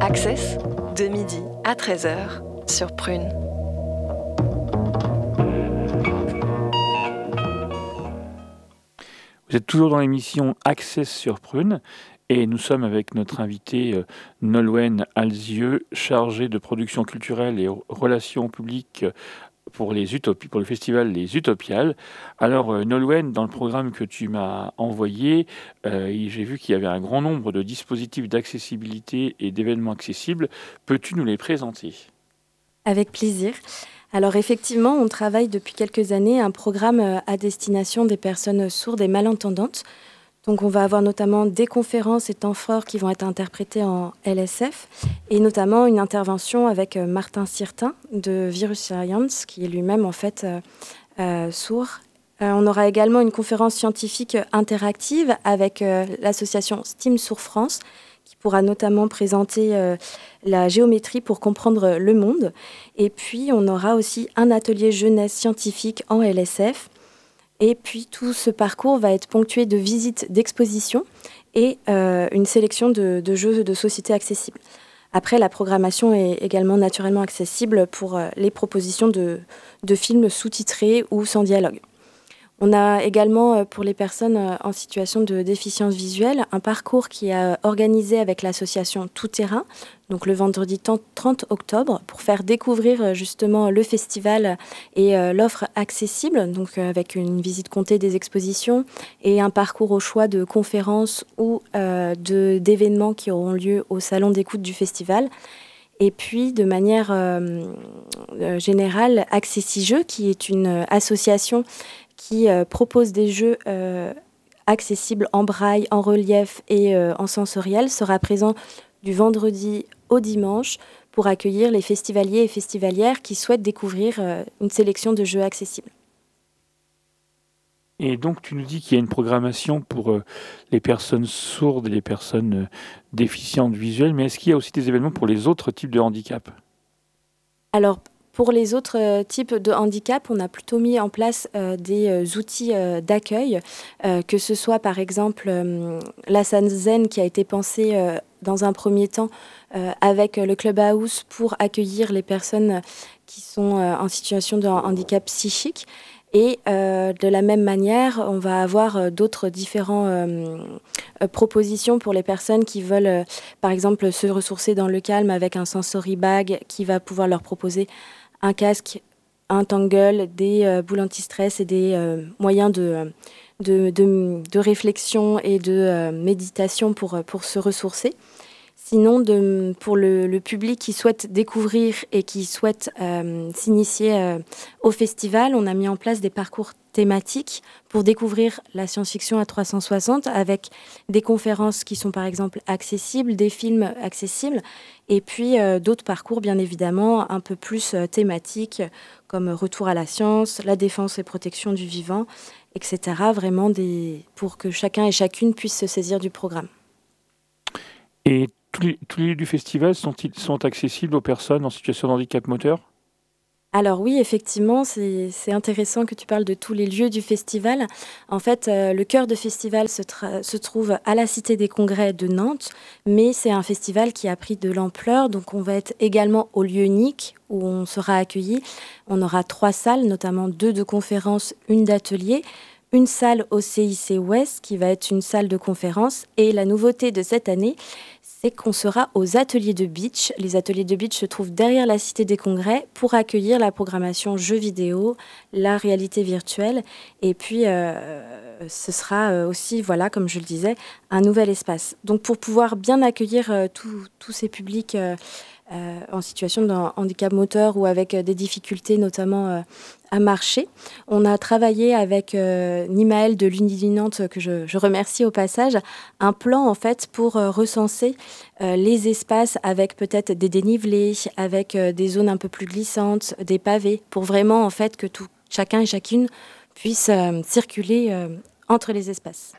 Access, de midi à 13h sur Prune. Vous êtes toujours dans l'émission Access sur Prune et nous sommes avec notre invité Nolwenn Alzieux, chargée de production culturelle et relations publiques pour pour le festival Les Utopiales. Alors Nolwenn, dans le programme que tu m'as envoyé, j'ai vu qu'il y avait un grand nombre de dispositifs d'accessibilité et d'événements accessibles. Peux-tu nous les présenter ? Avec plaisir. Alors effectivement, on travaille depuis quelques années un programme à destination des personnes sourdes et malentendantes. Donc on va avoir notamment des conférences et temps forts qui vont être interprétés en LSF et notamment une intervention avec Martin Sirtin de Virus Science qui est lui-même en fait sourd. On aura également une conférence scientifique interactive avec l'association STEAM Sourd France qui pourra notamment présenter la géométrie pour comprendre le monde. Et puis, on aura aussi un atelier jeunesse scientifique en LSF. Et puis, tout ce parcours va être ponctué de visites d'expositions et une sélection de jeux de société accessibles. Après, la programmation est également naturellement accessible pour les propositions de films sous-titrés ou sans dialogue. On a également, pour les personnes en situation de déficience visuelle, un parcours qui est organisé avec l'association Tout Terrain, donc le vendredi 30 octobre, pour faire découvrir justement le festival et l'offre accessible, donc avec une visite comptée des expositions et un parcours au choix de conférences ou d'événements qui auront lieu au salon d'écoute du festival. Et puis, de manière générale, Accessi-Jeux, qui est une association qui propose des jeux accessibles en braille, en relief et en sensoriel, sera présent du vendredi au dimanche pour accueillir les festivaliers et festivalières qui souhaitent découvrir une sélection de jeux accessibles. Et donc, tu nous dis qu'il y a une programmation pour les personnes sourdes et les personnes déficientes visuelles, mais est-ce qu'il y a aussi des événements pour les autres types de handicap ? Alors, pour les autres types de handicap, on a plutôt mis en place des outils d'accueil, que ce soit par exemple la salle zen qui a été pensée dans un premier temps avec le Clubhouse pour accueillir les personnes qui sont en situation de handicap psychique. Et de la même manière, on va avoir d'autres différentes propositions pour les personnes qui veulent, par exemple, se ressourcer dans le calme avec un sensory bag qui va pouvoir leur proposer un casque, un tangle, des boules anti-stress et des moyens de réflexion et de méditation pour se ressourcer. Sinon, pour le public qui souhaite découvrir et qui souhaite s'initier au festival, on a mis en place des parcours thématiques pour découvrir la science-fiction à 360 avec des conférences qui sont par exemple accessibles, des films accessibles et puis d'autres parcours bien évidemment un peu plus thématiques comme Retour à la science, la défense et protection du vivant, etc. Vraiment pour que chacun et chacune puisse se saisir du programme. Et tous les lieux du festival sont accessibles aux personnes en situation de handicap moteur ? Alors oui, effectivement, c'est intéressant que tu parles de tous les lieux du festival. En fait, le cœur de festival se trouve à la Cité des Congrès de Nantes, mais c'est un festival qui a pris de l'ampleur, donc on va être également au lieu unique où on sera accueilli. On aura 3 salles, notamment 2 de conférences, une d'atelier, une salle au CIC Ouest qui va être une salle de conférence. Et la nouveauté de cette année, c'est qu'on sera aux ateliers de beach. Les ateliers de beach se trouvent derrière la Cité des Congrès pour accueillir la programmation jeux vidéo, la réalité virtuelle. Et puis, ce sera aussi, voilà, comme je le disais, un nouvel espace. Donc, pour pouvoir bien accueillir tous ces publics en situation de handicap moteur ou avec des difficultés, notamment à marcher. On a travaillé avec Nimaël de l'Uni Nantes, que je remercie au passage, un plan en fait pour recenser les espaces avec peut-être des dénivelés, avec des zones un peu plus glissantes, des pavés, pour vraiment en fait que chacun et chacune puisse circuler entre les espaces.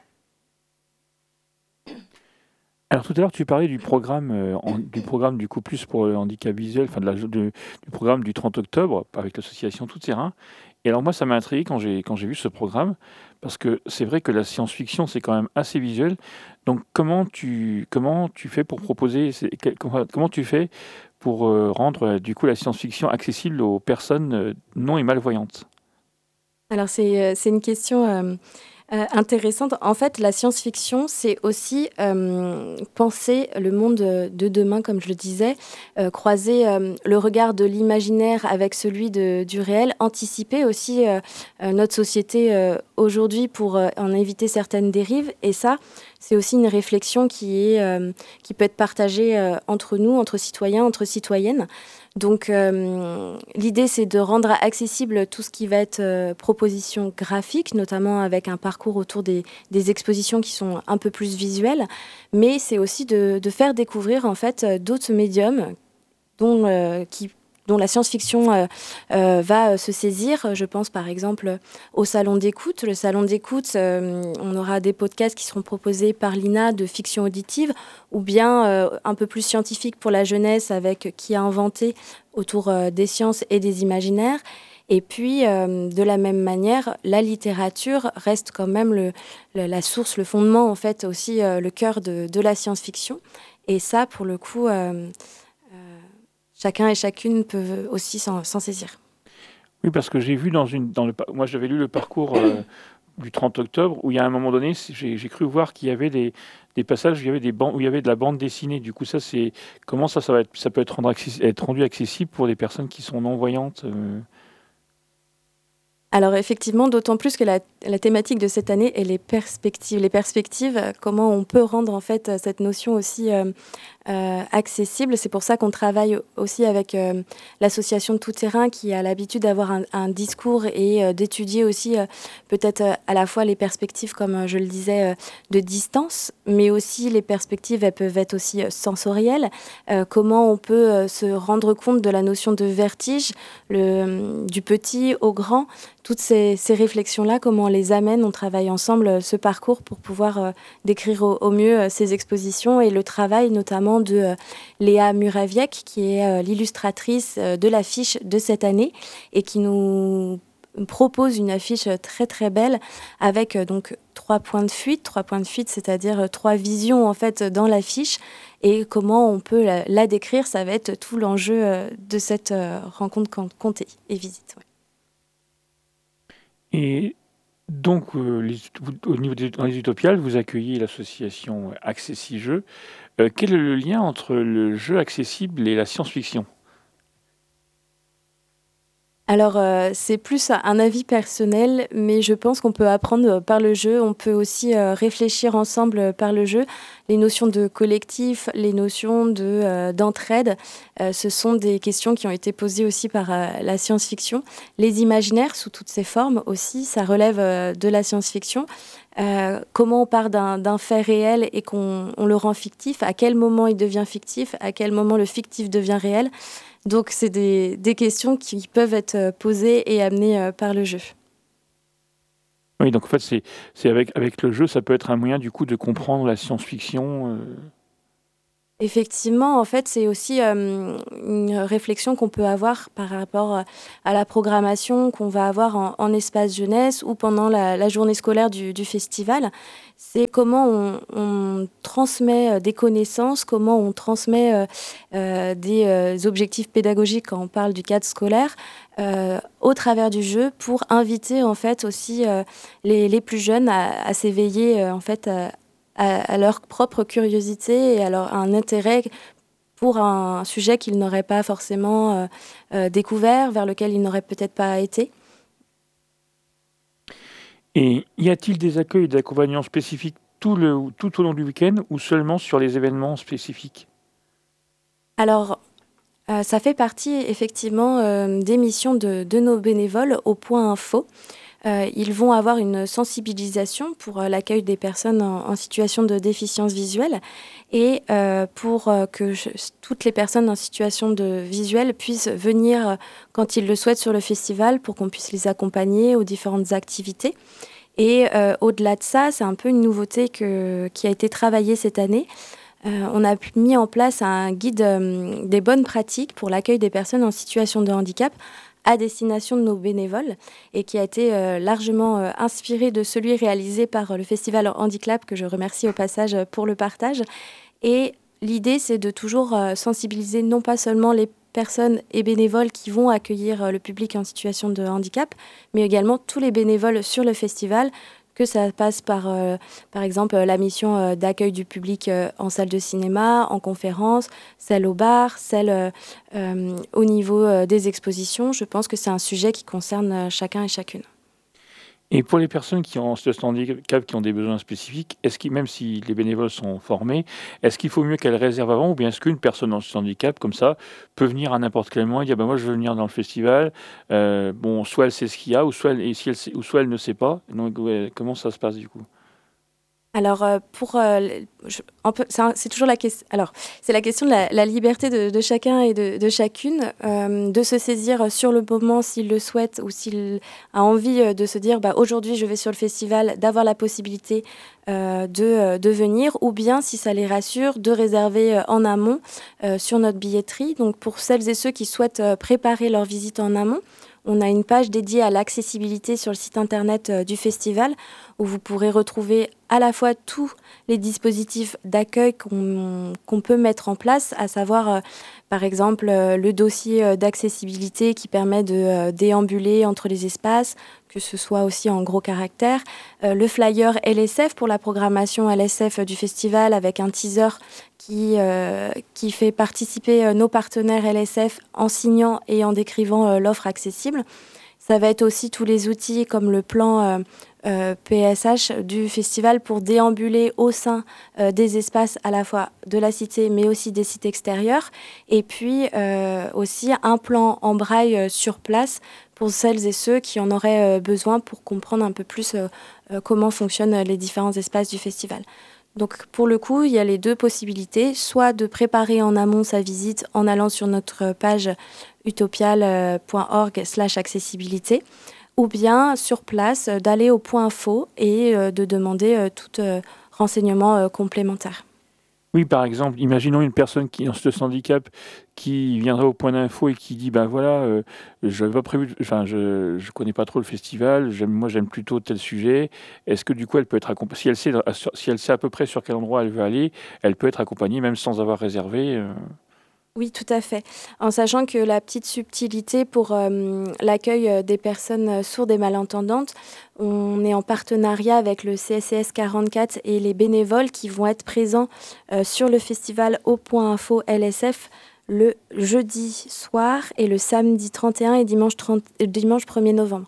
Alors tout à l'heure, tu parlais du programme du coup plus pour le handicap visuel, enfin du programme du 30 octobre avec l'association Tout Terrain. Et alors moi, ça m'a intrigué quand j'ai vu ce programme, parce que c'est vrai que la science-fiction, c'est quand même assez visuel. Donc comment tu fais pour proposer, comment tu fais pour rendre du coup la science-fiction accessible aux personnes non et malvoyantes? Alors c'est une question, intéressante. En fait, la science-fiction, c'est aussi, penser le monde, de demain, comme je le disais, croiser, le regard de l'imaginaire avec celui du réel, anticiper aussi, notre société, aujourd'hui pour, en éviter certaines dérives et ça, c'est aussi une réflexion qui peut être partagée, entre nous, entre citoyens, entre citoyennes. Donc, l'idée, c'est de rendre accessible tout ce qui va être proposition graphique, notamment avec un parcours autour des expositions qui sont un peu plus visuelles. Mais c'est aussi de faire découvrir en fait d'autres médiums dont, dont la science-fiction va se saisir. Je pense par exemple au salon d'écoute. Le salon d'écoute, on aura des podcasts qui seront proposés par l'INA de fiction auditive ou bien un peu plus scientifique pour la jeunesse avec qui a inventé autour des sciences et des imaginaires. Et puis, de la même manière, la littérature reste quand même la source, le fondement, en fait, aussi le cœur de la science-fiction. Et ça, pour le coup, chacun et chacune peuvent aussi s'en saisir. Oui, parce que j'ai vu moi j'avais lu le parcours du 30 octobre, où il y a un moment donné, j'ai cru voir qu'il y avait des passages où il y avait où il y avait de la bande dessinée. Du coup, comment ça peut être rendu accessible pour des personnes qui sont non-voyantes. Alors effectivement, d'autant plus que la thématique de cette année est les perspectives. Les perspectives, comment on peut rendre en fait cette notion aussi accessible. C'est pour ça qu'on travaille aussi avec l'association Tout Terrain qui a l'habitude d'avoir un discours et d'étudier aussi peut-être à la fois les perspectives, comme je le disais, de distance, mais aussi les perspectives, elles peuvent être aussi sensorielles. Comment on peut se rendre compte de la notion de vertige, du petit au grand. Toutes ces réflexions-là, comment on les amène, on travaille ensemble ce parcours pour pouvoir décrire au mieux ces expositions et le travail notamment de Léa Muraviec, qui est l'illustratrice de l'affiche de cette année et qui nous propose une affiche très très belle avec donc 3 points de fuite, c'est-à-dire 3 visions en fait dans l'affiche et comment on peut la décrire, ça va être tout l'enjeu de cette rencontre Comté et visite. Ouais. Et donc, au niveau dans les Utopiales, vous accueillez l'association Accessi-Jeux. Quel est le lien entre le jeu accessible et la science-fiction? Alors, c'est plus un avis personnel, mais je pense qu'on peut apprendre par le jeu. On peut aussi réfléchir ensemble par le jeu. Les notions de collectif, les notions d'entraide, ce sont des questions qui ont été posées aussi par la science-fiction. Les imaginaires, sous toutes ces formes aussi, ça relève de la science-fiction. Comment on part d'un fait réel et qu'on le rend fictif, à quel moment il devient fictif, à quel moment le fictif devient réel. Donc, c'est des questions qui peuvent être posées et amenées par le jeu. Oui, donc en fait, c'est avec le jeu, ça peut être un moyen du coup de comprendre la science-fiction. Effectivement, en fait, c'est aussi une réflexion qu'on peut avoir par rapport à la programmation qu'on va avoir en espace jeunesse ou pendant la journée scolaire du festival. C'est comment on transmet des connaissances, comment on transmet des objectifs pédagogiques quand on parle du cadre scolaire au travers du jeu pour inviter en fait aussi les plus jeunes à s'éveiller en fait à leur propre curiosité et à un intérêt pour un sujet qu'ils n'auraient pas forcément découvert, vers lequel ils n'auraient peut-être pas été. Et y a-t-il des accueils et des accompagnements spécifiques tout au long du week-end ou seulement sur les événements spécifiques? Alors, ça fait partie effectivement des missions de nos bénévoles au Point Info. Ils vont avoir une sensibilisation pour l'accueil des personnes en situation de déficience visuelle et pour que toutes les personnes en situation de visuelle puissent venir quand ils le souhaitent sur le festival pour qu'on puisse les accompagner aux différentes activités. Et au-delà de ça, c'est un peu une nouveauté qui a été travaillée cette année. On a mis en place un guide des bonnes pratiques pour l'accueil des personnes en situation de handicap à destination de nos bénévoles et qui a été largement inspiré de celui réalisé par le Festival Handiclap, que je remercie au passage pour le partage. Et l'idée, c'est de toujours sensibiliser non pas seulement les personnes et bénévoles qui vont accueillir le public en situation de handicap, mais également tous les bénévoles sur le festival, que ça passe par exemple, la mission d'accueil du public en salle de cinéma, en conférence, celle au bar, celle au niveau des expositions. Je pense que c'est un sujet qui concerne chacun et chacune. Et pour les personnes qui ont ce handicap, qui ont des besoins spécifiques, même si les bénévoles sont formés, est-ce qu'il faut mieux qu'elles réservent avant, ou bien est-ce qu'une personne en ce handicap, comme ça, peut venir à n'importe quel moment et dire moi je veux venir dans le festival, soit elle sait ce qu'il y a, ou soit elle ne sait pas. Donc comment ça se passe du coup? Alors, c'est toujours la question. Alors, c'est la question de la liberté de chacun et de chacune, de se saisir sur le moment s'il le souhaite ou s'il a envie de se dire aujourd'hui je vais sur le festival, d'avoir la possibilité de venir, ou bien si ça les rassure, de réserver en amont sur notre billetterie. Donc, pour celles et ceux qui souhaitent préparer leur visite en amont, on a une page dédiée à l'accessibilité sur le site internet du festival, où vous pourrez retrouver à la fois tous les dispositifs d'accueil qu'on peut mettre en place, à savoir par exemple le dossier d'accessibilité qui permet de déambuler entre les espaces, que ce soit aussi en gros caractères, le flyer LSF pour la programmation LSF du festival, avec un teaser qui fait participer nos partenaires LSF en signant et en décrivant l'offre accessible. Ça va être aussi tous les outils comme le plan PSH du festival pour déambuler au sein des espaces à la fois de la cité mais aussi des sites extérieurs. Et puis aussi un plan en braille sur place pour celles et ceux qui en auraient besoin pour comprendre un peu plus comment fonctionnent les différents espaces du festival. Donc pour le coup, il y a les deux possibilités, soit de préparer en amont sa visite en allant sur notre page utopial.org/accessibilité, ou bien sur place d'aller au point info et de demander tout renseignement complémentaire. Oui, par exemple, imaginons une personne qui a ce handicap qui viendrait au point d'info et qui dit j'avais pas prévu, je connais pas trop le festival, j'aime plutôt tel sujet. Est-ce que du coup elle peut être accompagnée, si elle sait à peu près sur quel endroit elle veut aller, elle peut être accompagnée même sans avoir réservé? Oui, tout à fait. En sachant que la petite subtilité pour l'accueil des personnes sourdes et malentendantes, on est en partenariat avec le CSCS 44 et les bénévoles qui vont être présents sur le festival au point info LSF le jeudi soir et le samedi 31 et dimanche 1er novembre.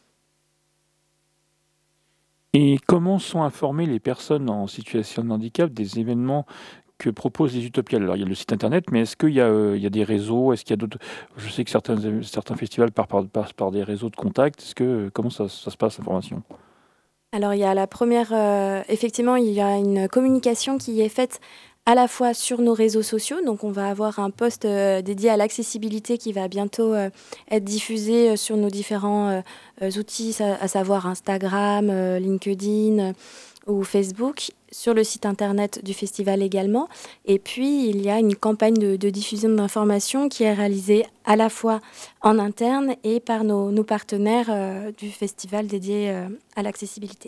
Et comment sont informées les personnes en situation de handicap des événements que proposent les Utopiales? Alors, il y a le site internet, mais est-ce qu'il y a des réseaux? Est-ce qu'il y a d'autres? Je sais que certains festivals passent par des réseaux de contacts. Comment ça se passe, l'information? Alors, il y a la première... effectivement, il y a une communication qui est faite à la fois sur nos réseaux sociaux. Donc, on va avoir un post dédié à l'accessibilité qui va bientôt être diffusé sur nos différents outils, à savoir Instagram, LinkedIn ou Facebook, sur le site internet du festival également. Et puis, il y a une campagne de diffusion d'informations qui est réalisée à la fois en interne et par nos partenaires du festival dédié à l'accessibilité.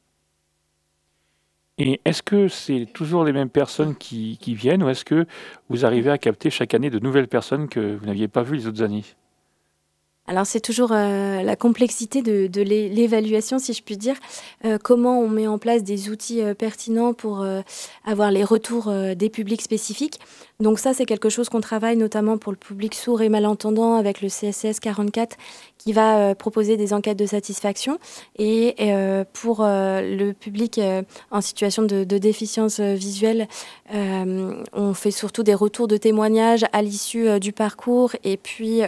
Et est-ce que c'est toujours les mêmes personnes qui viennent, ou est-ce que vous arrivez à capter chaque année de nouvelles personnes que vous n'aviez pas vues les autres années? Alors, c'est toujours la complexité de l'évaluation, si je puis dire. Comment on met en place des outils pertinents pour avoir les retours des publics spécifiques. Donc ça, c'est quelque chose qu'on travaille notamment pour le public sourd et malentendant avec le CSCS 44 qui va proposer des enquêtes de satisfaction. Et pour le public en situation de déficience visuelle, on fait surtout des retours de témoignages à l'issue du parcours et puis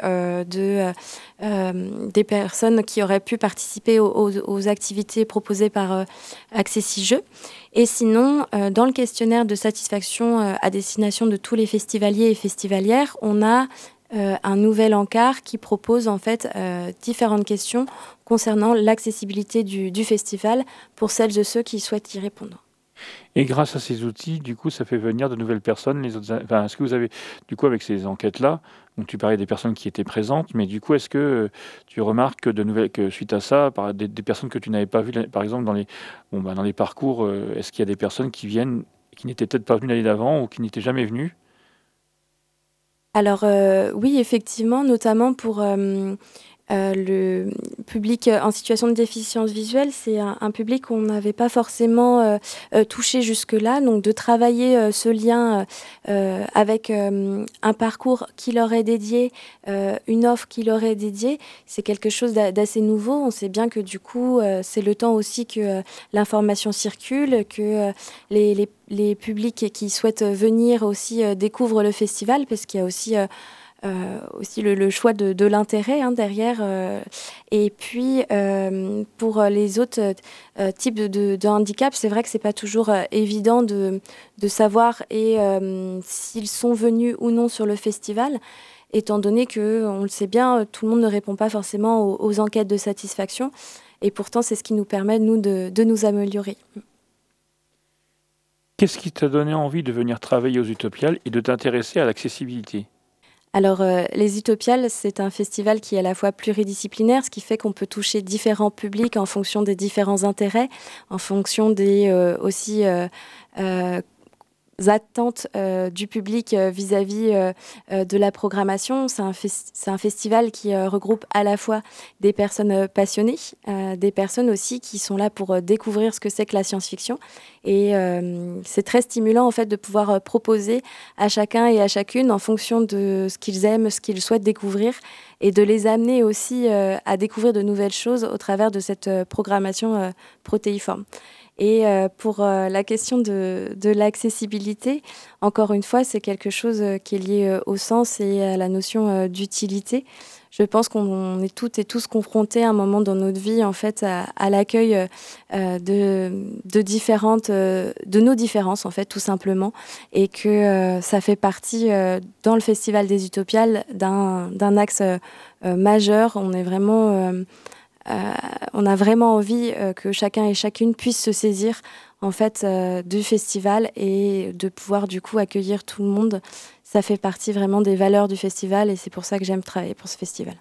des personnes qui auraient pu participer aux activités proposées par Accessi-Jeux. Et sinon, dans le questionnaire de satisfaction à destination de tous les festivaliers et festivalières, on a un nouvel encart qui propose en fait différentes questions concernant l'accessibilité du festival pour celles et ceux qui souhaitent y répondre. Et grâce à ces outils, du coup, ça fait venir de nouvelles personnes, les autres enfin, est-ce que vous avez du coup, avec ces enquêtes-là, donc tu parlais des personnes qui étaient présentes, mais du coup, est-ce que, tu remarques que suite à ça, des personnes que tu n'avais pas vues par exemple dans les parcours, est-ce qu'il y a des personnes qui viennent, qui n'étaient peut-être pas venues l'année d'avant ou qui n'étaient jamais venues? Alors, oui, effectivement, notamment pour, le public, en situation de déficience visuelle, c'est un public qu'on n'avait pas forcément, touché jusque-là. Donc de travailler, ce lien, avec, un parcours qui leur est dédié, une offre qui leur est dédiée, c'est quelque chose d'assez nouveau. On sait bien que du coup, c'est le temps aussi que, l'information circule, que, les publics qui souhaitent venir aussi, découvrent le festival parce qu'il y a aussi le choix de l'intérêt, hein, derrière. Et puis, pour les autres types de handicap, c'est vrai que c'est pas toujours évident de savoir s'ils sont venus ou non sur le festival, étant donné que, on le sait bien, tout le monde ne répond pas forcément aux enquêtes de satisfaction. Et pourtant, c'est ce qui nous permet, nous, de nous améliorer. Qu'est-ce qui t'a donné envie de venir travailler aux Utopiales et de t'intéresser à l'accessibilité? Alors, les Utopiales, c'est un festival qui est à la fois pluridisciplinaire, ce qui fait qu'on peut toucher différents publics en fonction des différents intérêts, en fonction des, aussi, heu, attentes, du public, vis-à-vis, de la programmation. C'est un festival qui, regroupe à la fois des personnes, passionnées, des personnes aussi qui sont là pour, découvrir ce que c'est que la science-fiction et c'est très stimulant en fait de pouvoir, proposer à chacun et à chacune en fonction de ce qu'ils aiment, ce qu'ils souhaitent découvrir et de les amener aussi, à découvrir de nouvelles choses au travers de cette, programmation, protéiforme. Et pour, la question de l'accessibilité, encore une fois, c'est quelque chose, qui est lié, au sens et à la notion, d'utilité. Je pense qu'on est toutes et tous confrontés à un moment dans notre vie, en fait, à l'accueil, de nos différences, en fait, tout simplement et que, ça fait partie, dans le Festival des Utopiales d'un axe, majeur. On a vraiment envie que chacun et chacune puisse se saisir en fait du festival et de pouvoir du coup accueillir tout le monde. Ça fait partie vraiment des valeurs du festival et c'est pour ça que j'aime travailler pour ce festival.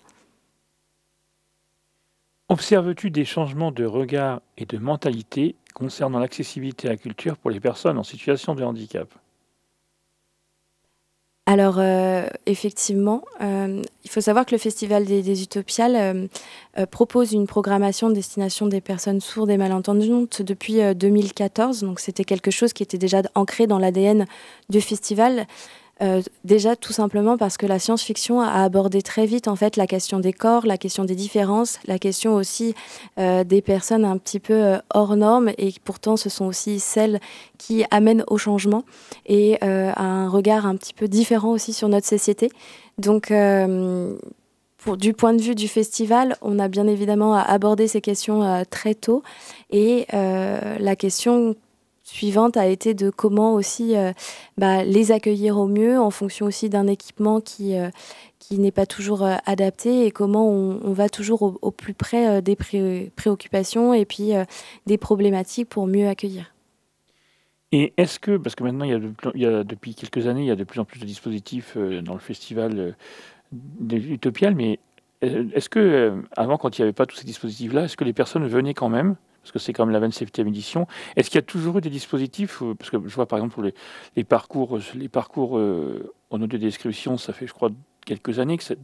Observes-tu des changements de regard et de mentalité concernant l'accessibilité à la culture pour les personnes en situation de handicap? Alors, effectivement, il faut savoir que le Festival des Utopiales, propose une programmation à destination des personnes sourdes et malentendantes depuis, 2014. Donc c'était quelque chose qui était déjà ancré dans l'ADN du festival. Déjà tout simplement parce que la science-fiction a abordé très vite en fait la question des corps, la question des différences, la question aussi, des personnes un petit peu, hors normes et pourtant ce sont aussi celles qui amènent au changement et à un regard un petit peu différent aussi sur notre société. Donc du point de vue du festival, on a bien évidemment abordé ces questions, très tôt et la question suivante a été de comment aussi, les accueillir au mieux en fonction aussi d'un équipement qui n'est pas toujours, adapté et comment on va toujours au plus près, des préoccupations et puis, des problématiques pour mieux accueillir. Et est-ce que, parce que maintenant il y a depuis quelques années, il y a de plus en plus de dispositifs, dans le festival, des Utopiales, mais, est-ce que, avant quand il n'y avait pas tous ces dispositifs-là, est-ce que les personnes venaient quand même? Parce que c'est quand même la 27e édition. Est-ce qu'il y a toujours eu des dispositifs, parce que je vois par exemple pour les parcours, en audio description, ça fait je crois quelques années que